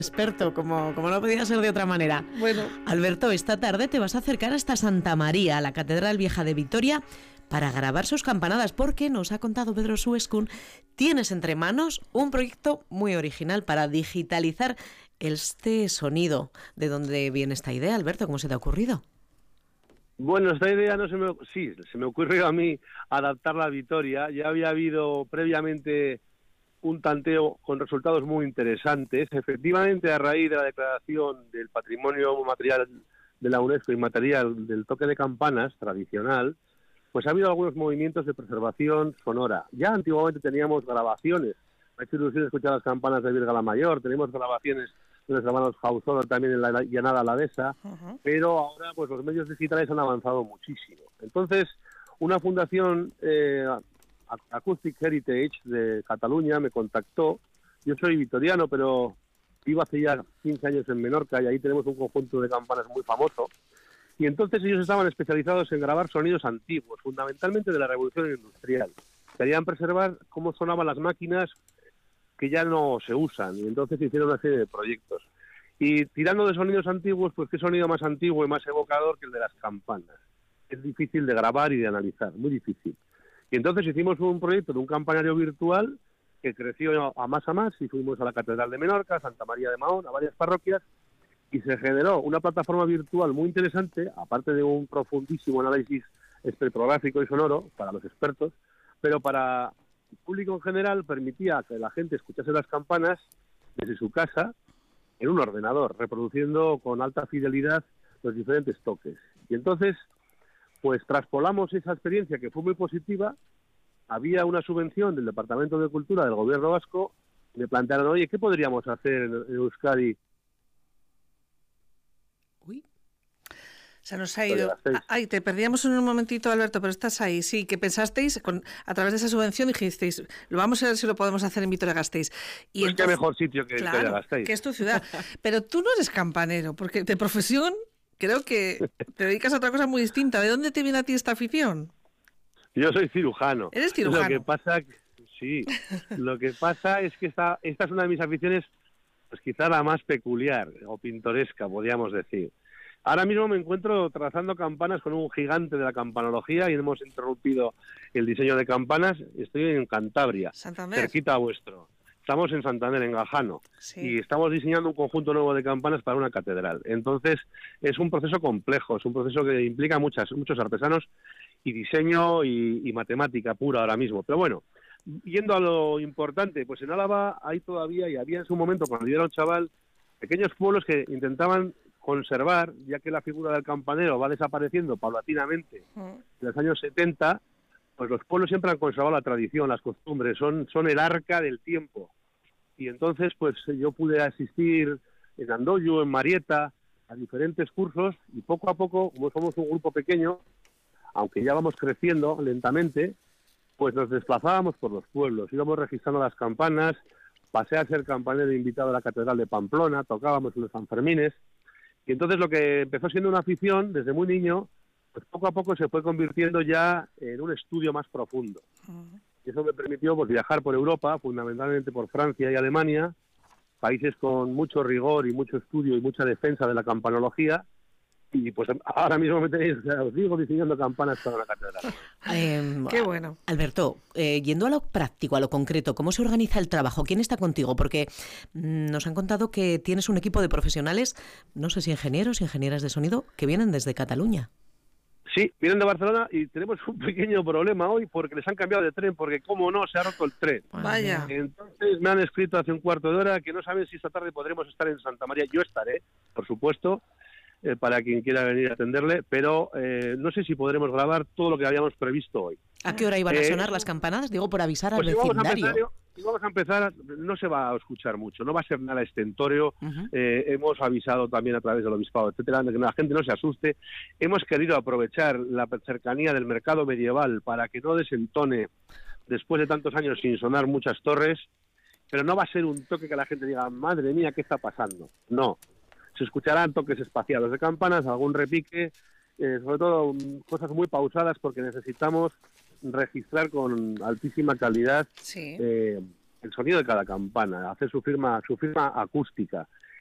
Experto, como no podía ser de otra manera. Bueno. Alberto, esta tarde te vas a acercar hasta Santa María, a la Catedral Vieja de Vitoria, para grabar sus campanadas, porque nos ha contado Pedro Suescun, tienes entre manos un proyecto muy original para digitalizar este sonido. ¿De dónde viene esta idea, Alberto? ¿Cómo se te ha ocurrido? Bueno, esta idea se me ocurrió a mí adaptarla a Vitoria. Ya había habido previamente un tanteo con resultados muy interesantes. Efectivamente, a raíz de la declaración del patrimonio material de la UNESCO inmaterial del toque de campanas tradicional, pues ha habido algunos movimientos de preservación sonora. Ya antiguamente teníamos grabaciones. Me ha hecho ilusión escuchar las campanas de Virga la Mayor, tenemos grabaciones de los hermanos Hausolo también en la llanada alavesa, pero ahora pues los medios digitales han avanzado muchísimo. Entonces, una fundación Acoustic Heritage de Cataluña me contactó. Yo soy vitoriano, pero vivo hace ya 15 años en Menorca y ahí tenemos un conjunto de campanas muy famoso. Y entonces ellos estaban especializados en grabar sonidos antiguos, fundamentalmente de la Revolución Industrial. Querían preservar cómo sonaban las máquinas que ya no se usan, y entonces hicieron una serie de proyectos. Y tirando de sonidos antiguos, pues qué sonido más antiguo y más evocador que el de las campanas. Es difícil de grabar y de analizar, muy difícil. Y entonces hicimos un proyecto de un campanario virtual que creció a más, y fuimos a la Catedral de Menorca, a Santa María de Mahón, a varias parroquias, y se generó una plataforma virtual muy interesante, aparte de un profundísimo análisis espectrográfico y sonoro para los expertos, pero para el público en general permitía que la gente escuchase las campanas desde su casa en un ordenador, reproduciendo con alta fidelidad los diferentes toques. Y entonces, pues traspolamos esa experiencia que fue muy positiva. Había una subvención del Departamento de Cultura del Gobierno vasco, y me plantearon, oye, ¿qué podríamos hacer en Euskadi? Uy, se nos ha ido. Ay, te perdíamos en un momentito, Alberto, pero estás ahí. Sí, que pensasteis, a través de esa subvención dijisteis, lo vamos a ver si lo podemos hacer en Vitoria-Gasteiz. Y pues entonces, qué mejor sitio que Vitoria-Gasteiz. Que es tu ciudad. Pero tú no eres campanero, porque de profesión creo que te dedicas a otra cosa muy distinta. ¿De dónde te viene a ti esta afición? Yo soy cirujano. ¿Eres cirujano? Lo que pasa es que esta es una de mis aficiones, pues quizá la más peculiar o pintoresca, podríamos decir. Ahora mismo me encuentro trazando campanas con un gigante de la campanología y hemos interrumpido el diseño de campanas. Estoy en Cantabria, Santander, cerquita vuestro. Estamos en Santander, en Gajano, sí. Y estamos diseñando un conjunto nuevo de campanas para una catedral. Entonces, es un proceso complejo, es un proceso que implica muchos artesanos y diseño y matemática pura ahora mismo. Pero bueno, yendo a lo importante, pues en Álava hay todavía, y había en su momento, cuando yo era un chaval, pequeños pueblos que intentaban conservar, ya que la figura del campanero va desapareciendo paulatinamente en los años 70, pues los pueblos siempre han conservado la tradición, las costumbres, son el arca del tiempo. Y entonces, pues yo pude asistir en Andoyu, en Marieta, a diferentes cursos, y poco a poco, como somos un grupo pequeño, aunque ya vamos creciendo lentamente, pues nos desplazábamos por los pueblos, íbamos registrando las campanas, pasé a ser campanero invitado a la Catedral de Pamplona, tocábamos en los Sanfermines, y entonces lo que empezó siendo una afición desde muy niño, pues poco a poco se fue convirtiendo ya en un estudio más profundo. Y eso me permitió pues viajar por Europa, fundamentalmente por Francia y Alemania, países con mucho rigor y mucho estudio y mucha defensa de la campanología, y pues ahora mismo me tenéis, os digo, diseñando campanas para la catedral. Qué bueno. Alberto, yendo a lo práctico, a lo concreto, ¿cómo se organiza el trabajo? ¿Quién está contigo? Porque nos han contado que tienes un equipo de profesionales, no sé si ingenieros, ingenieras de sonido, que vienen desde Cataluña. Sí, vienen de Barcelona y tenemos un pequeño problema hoy porque les han cambiado de tren, porque como no, se ha roto el tren. Vaya. Entonces me han escrito hace un cuarto de hora que no saben si esta tarde podremos estar en Santa María. Yo estaré, por supuesto, para quien quiera venir a atenderle, pero no sé si podremos grabar todo lo que habíamos previsto hoy. ¿A qué hora iban a sonar las campananas? Digo, por avisar al vecindario. Vamos a empezar, no se va a escuchar mucho, no va a ser nada estentorio. Hemos avisado también a través del obispado, etcétera, de que la gente no se asuste. Hemos querido aprovechar la cercanía del mercado medieval para que no desentone después de tantos años sin sonar muchas torres, pero no va a ser un toque que la gente diga, madre mía, ¿qué está pasando? No. Se escucharán toques espaciados de campanas, algún repique, sobre todo cosas muy pausadas porque necesitamos registrar con altísima calidad el sonido de cada campana, hacer su firma acústica.